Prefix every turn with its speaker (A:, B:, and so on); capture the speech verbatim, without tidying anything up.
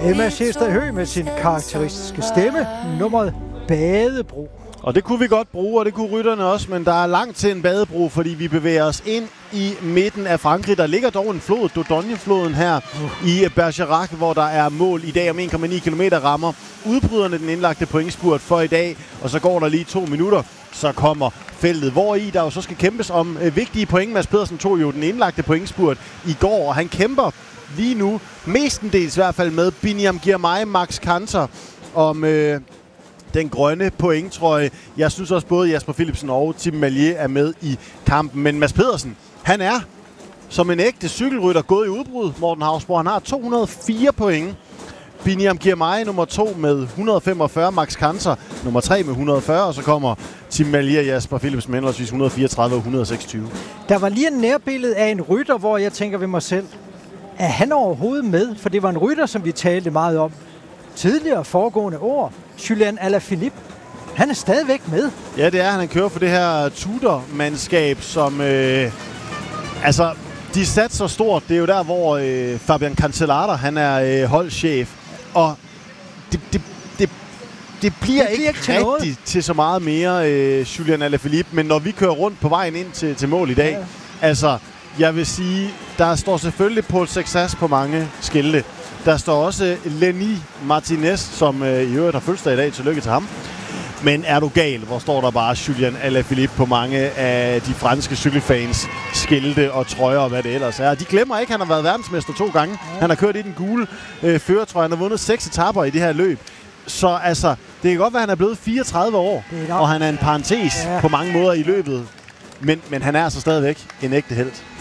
A: Emma Scherster Høgh med sin karakteristiske stemme, nummeret Badebro.
B: Og det kunne vi godt bruge, og det kunne rytterne også, men der er langt til en badebro, fordi vi bevæger os ind i midten af Frankrig. Der ligger dog en flod, Dordogne-floden her uh. i Bergerac, hvor der er mål i dag om en komma ni kilometer rammer. Udbryderne den indlagte pointspurt for i dag, og så går der lige to minutter, så kommer feltet, hvor i der jo så skal kæmpes om øh, vigtige point. Mads Pedersen tog jo den indlagte pointspurt i går, og han kæmper lige nu, mestendels i hvert fald med Biniam Girmay, Max Kanter om øh, den grønne pointtrøje. Jeg synes også både Jasper Philipsen og Tim Merlier er med i kampen. Men Mads Pedersen, han er som en ægte cykelrytter gået i udbrud, Morten Hausborg. Han har to hundrede og fire point. Biniam Girmay nummer to med et hundrede og femogfyrre, Max Kanter nummer tre med et hundrede og fyrre, og så kommer Tim Merlier og Jasper Philipsen med henholdsvis et hundrede og fireogtredive og et hundrede og seksogtyve.
A: Der var lige en nærbillede af en rytter, hvor jeg tænker ved mig selv, er han overhovedet med? For det var en rytter, som vi talte meget om tidligere foregående år. Julian Alaphilippe. Han er stadigvæk med.
B: Ja, det er han. Han kører for det her Tudor-mandskab, som... Øh, altså, de satte så stort. Det er jo der, hvor øh, Fabian Cancellara, han er øh, holdchef. Og det, det, det, det bliver
A: det
B: ikke,
A: ikke til
B: rigtigt
A: noget.
B: til så meget mere øh, Julian Alaphilippe. Men når vi kører rundt på vejen ind til, til mål i dag, ja. altså, jeg vil sige, der står selvfølgelig Paul Sexas på mange skilte. Der står også Lenny Martinez, som øh, i øvrigt har fødselsdag i dag. Tillykke til ham. Men er du gal, hvor står der bare Julian Alaphilippe på mange af de franske cykelfans skilte og trøjer og hvad det ellers er. De glemmer ikke, at han har været verdensmester to gange. Ja. Han har kørt i den gule øh, førertrøje. Han har vundet seks etaper i det her løb. Så altså, det kan godt være, at han er blevet fireogtredive år, og han er en parentes ja. på mange måder i løbet. Men, men han er altså stadigvæk en ægte helt.